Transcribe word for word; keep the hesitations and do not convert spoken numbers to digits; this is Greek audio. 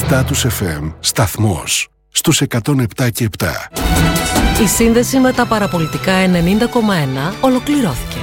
Στάτους εφ εμ, σταθμός στους εκατόν επτά και επτά. Η σύνδεση με τα παραπολιτικά ενενήντα κόμμα ένα ολοκληρώθηκε.